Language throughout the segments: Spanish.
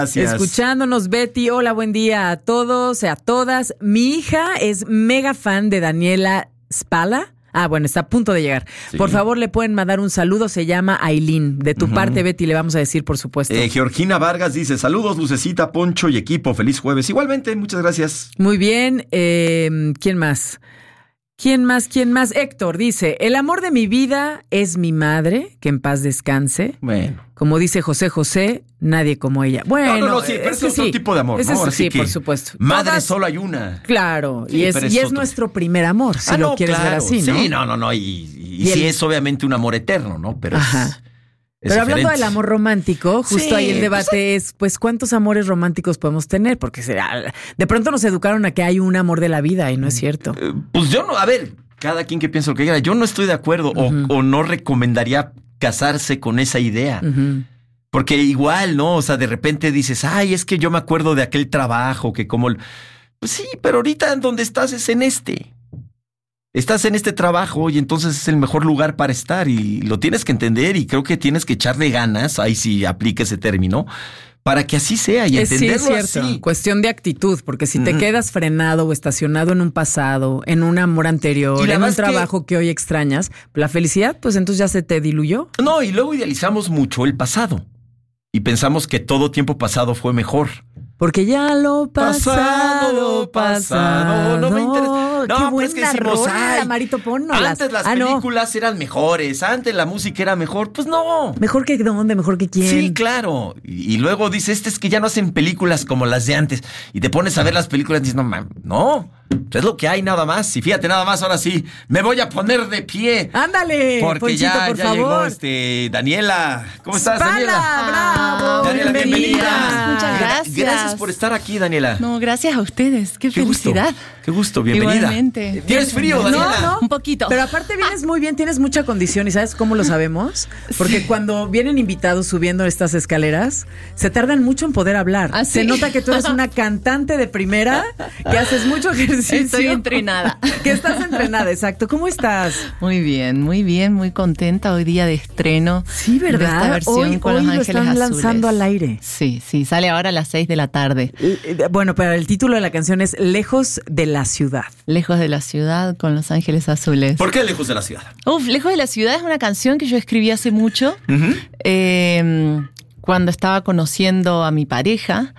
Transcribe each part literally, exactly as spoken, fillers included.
Gracias. Escuchándonos, Betty. Hola, buen día a todos y a todas. Mi hija es mega fan de Daniela Spala. Ah, bueno, está a punto de llegar. Sí. Por favor, le pueden mandar un saludo. Se llama Aileen. De tu uh-huh. parte, Betty, le vamos a decir, por supuesto. Eh, Georgina Vargas dice, saludos, Lucecita, Poncho y equipo. Feliz jueves. Igualmente, muchas gracias. Muy bien. Eh, ¿Quién más? ¿Quién más? ¿Quién más? Héctor dice, el amor de mi vida es mi madre, que en paz descanse. Bueno. Como dice José José, nadie como ella. Bueno, no, no, no, sí, pero es otro sí. tipo de amor. Ese ¿no? es, sí, por supuesto. Madre Todas, solo hay una. Claro, sí, y es, es, y es nuestro primer amor, si ah, lo no, quieres claro. ver así, ¿no? Sí, no, no, no, y, y, y el... sí es obviamente un amor eterno, ¿no? Pero Ajá. es... Es Pero diferente. hablando del amor romántico, justo sí, ahí el debate pues, es, pues, ¿cuántos amores románticos podemos tener? Porque será, de pronto nos educaron a que hay un amor de la vida y no es cierto. Eh, pues yo no, a ver, cada quien que piensa lo que quiera, yo no estoy de acuerdo uh-huh. o, o no recomendaría casarse con esa idea. Uh-huh. Porque igual, ¿no? O sea, de repente dices, ay, es que yo me acuerdo de aquel trabajo que como... Pues sí, pero ahorita donde estás es en este. Estás en este trabajo y entonces es el mejor lugar para estar y lo tienes que entender y creo que tienes que echarle ganas, ahí sí aplica ese término, para que así sea y es, entenderlo sí, es cierto. así. Cuestión de actitud, porque si te uh-huh. quedas frenado o estacionado en un pasado, en un amor anterior, en un trabajo que... que hoy extrañas, la felicidad, pues entonces ya se te diluyó. No, y luego idealizamos mucho el pasado y pensamos que todo tiempo pasado fue mejor. Porque ya lo pasado, pasado, pasado no me interesa. No, qué pero es que decimos, rola, ay, Marito, ponnos. Antes las ah, películas no. eran mejores, antes la música era mejor. Pues no. ¿Mejor que dónde? ¿Mejor que quién? Sí, claro. Y, y luego dice, este es que ya no hacen películas como las de antes. Y te pones a ver las películas y dices, no, man, no. Es lo que hay nada más. Y fíjate, nada más, ahora sí, me voy a poner de pie. Ándale, porque Ponchito, ya, por ya favor. llegó este Daniela. ¿Cómo estás, Spala, Daniela? ¡Bravo! Daniela, bienvenida. bienvenida. Muchas gracias. Gracias por estar aquí, Daniela. No, gracias a ustedes. Qué, Qué felicidad. Gusto. Qué gusto, bienvenida. Igualmente. ¿Tienes frío, Daniela? No, no. Un poquito. Pero aparte vienes muy bien, tienes mucha condición. ¿Y sabes cómo lo sabemos? Porque sí. cuando vienen invitados subiendo estas escaleras, se tardan mucho en poder hablar. ¿Ah, sí? Se nota que tú eres una cantante de primera, que haces mucho ejercicio. Estoy entrenada. Que estás entrenada, exacto. ¿Cómo estás? Muy bien, muy bien, muy contenta. Hoy día de estreno. Sí, ¿verdad? De esta versión hoy con hoy Los lo Ángeles están Azules. lanzando al aire. Sí, sí, sale ahora a las seis de la tarde. Bueno, pero el título de la canción es Lejos de la ciudad. Lejos de la ciudad con Los Ángeles Azules. ¿Por qué Lejos de la ciudad? Uf, Lejos de la ciudad es una canción que yo escribí hace mucho. Uh-huh. Eh, cuando estaba conociendo a mi pareja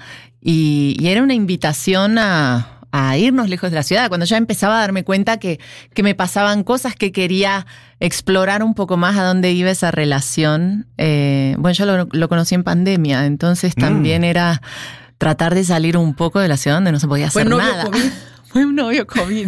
y, y era una invitación a... a irnos lejos de la ciudad, cuando ya empezaba a darme cuenta que, que me pasaban cosas que quería explorar un poco más a dónde iba esa relación. Eh, bueno, yo lo, lo conocí en pandemia, entonces también mm. era tratar de salir un poco de la ciudad donde no se podía hacer ¿Fue novio nada. COVID? Fue un novio COVID.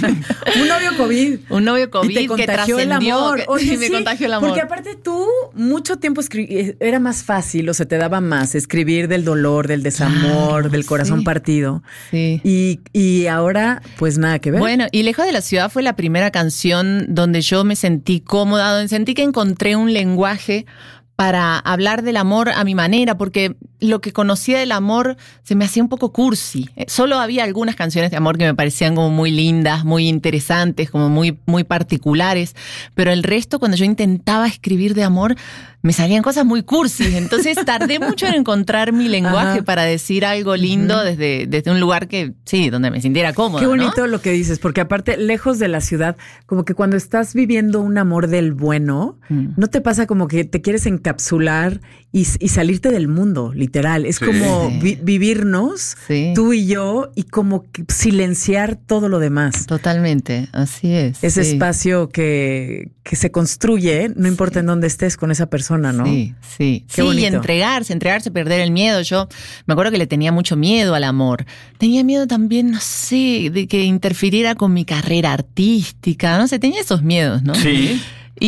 un novio COVID. Un novio COVID y te contagió que el amor. Que, Oye, y me sí, contagió el amor. Porque aparte tú mucho tiempo escri- era más fácil o se te daba más escribir del dolor, del desamor, ah, del corazón sí. partido. Sí. Y, y ahora pues nada que ver. Bueno, y Lejos de la ciudad fue la primera canción donde yo me sentí cómoda, donde sentí que encontré un lenguaje para hablar del amor a mi manera, porque lo que conocía del amor se me hacía un poco cursi. Solo había algunas canciones de amor que me parecían como muy lindas, muy interesantes, como muy, muy particulares, pero el resto, cuando yo intentaba escribir de amor, me salían cosas muy cursis. Entonces tardé mucho en encontrar mi lenguaje Ajá. para decir algo lindo uh-huh. desde, desde un lugar que, sí, donde me sintiera cómoda. Qué bonito, ¿no? Lo que dices, porque aparte, lejos de la ciudad, como que cuando estás viviendo un amor del bueno, mm. ¿no te pasa como que te quieres encapsular y, y salirte del mundo, literal? Es sí. como vi, vivirnos, sí. tú y yo, y como que silenciar todo lo demás. Totalmente, así es. Ese sí. espacio que, que se construye, no importa sí. en dónde estés con esa persona. ¿No? Sí, sí. Qué sí, bonito. Y entregarse, entregarse, perder el miedo. Yo me acuerdo que le tenía mucho miedo al amor. Tenía miedo también, no sé, de que interfiriera con mi carrera artística. No sé, tenía esos miedos, ¿no? Sí.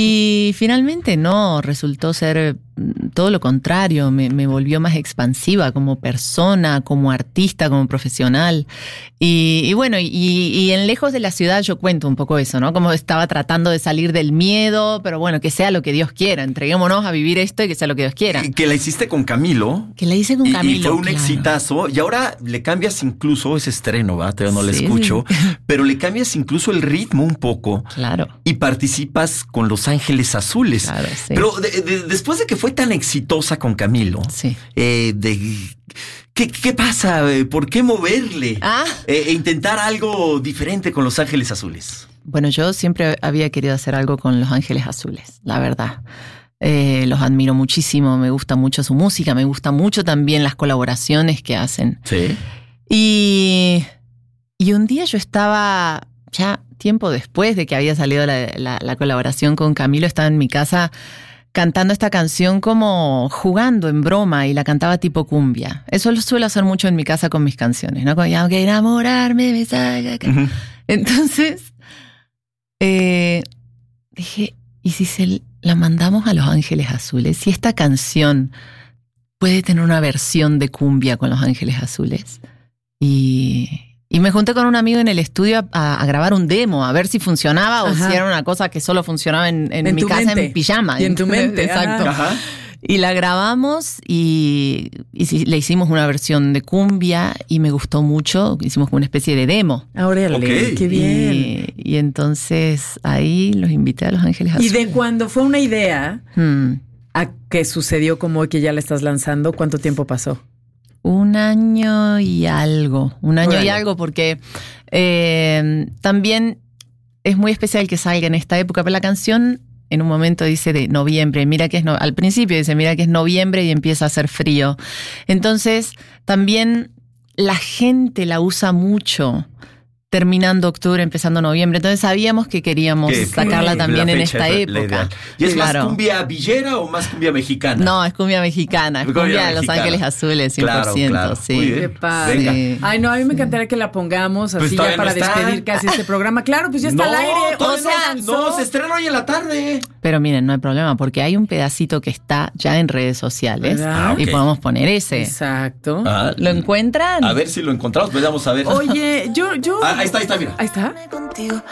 Y finalmente no, resultó ser todo lo contrario, me, me volvió más expansiva como persona, como artista, como profesional. Y, y bueno, y, y en Lejos de la ciudad yo cuento un poco eso, ¿no? Como estaba tratando de salir del miedo, pero bueno, que sea lo que Dios quiera, entreguémonos a vivir esto y que sea lo que Dios quiera. Que, que la hiciste con Camilo. Que la hice con y, Camilo, Y fue un claro. exitazo, y ahora le cambias incluso ese estreno, ¿va? Todavía no lo sí, escucho, sí. pero le cambias incluso el ritmo un poco. Claro. Y participas con Los Ángeles Azules. Claro, sí. Pero de, de, después de que fue tan exitosa con Camilo, sí. eh, de, ¿qué, ¿qué pasa? ¿Por qué moverle? Ah. Eh, e intentar algo diferente con Los Ángeles Azules. Bueno, yo siempre había querido hacer algo con Los Ángeles Azules, la verdad. Eh, los admiro muchísimo, me gusta mucho su música, me gusta mucho también las colaboraciones que hacen. Sí. Y, y un día yo estaba, ya tiempo después de que había salido la, la, la colaboración con Camilo, estaba en mi casa cantando esta canción como jugando en broma y la cantaba tipo cumbia. Eso lo suelo hacer mucho en mi casa con mis canciones, ¿no? Como, aunque enamorarme me salga acá. Uh-huh. Entonces, eh, dije, ¿y si se la mandamos a Los Ángeles Azules? Si esta canción puede tener una versión de cumbia con Los Ángeles Azules. Y, y me junté con un amigo en el estudio a, a grabar un demo, a ver si funcionaba. Ajá. O si era una cosa que solo funcionaba en, en, en mi casa mente. En pijama. Y en tu mente. Exacto. Ajá. Y la grabamos y, y le hicimos una versión de cumbia y me gustó mucho. Hicimos como una especie de demo. Órale, okay. Qué bien. Y, y entonces ahí los invité a Los Ángeles Azules. ¿Y de cuando fue una idea hmm. a que sucedió como que ya la estás lanzando, cuánto tiempo pasó? Un año y algo. Un año bueno. y algo porque eh, también es muy especial que salga en esta época. Pero la canción en un momento dice de noviembre. Mira que es no, al principio dice, mira que es noviembre y empieza a hacer frío. Entonces también la gente la usa mucho terminando octubre, empezando noviembre. Entonces sabíamos que queríamos que, sacarla que, también en esta época. ¿Y es claro. más cumbia villera o más cumbia mexicana? No, es cumbia mexicana. Es cumbia, cumbia de Los Ángeles Azules, cien por ciento. Claro, claro. Sí. Qué padre. Ay, no, a mí me encantaría que la pongamos así pues ya para no despedir casi este programa. Claro, pues ya está no, al aire. O sea, no, no, se estrena hoy en la tarde. Pero miren, no hay problema, porque hay un pedacito que está ya en redes sociales ah, okay. y podemos poner ese. Exacto. Ah, ¿lo encuentran? A ver si lo encontramos, pues vamos a ver. Oye, yo, yo. Ah, ahí está, ahí está, mira. Ahí está. Contigo,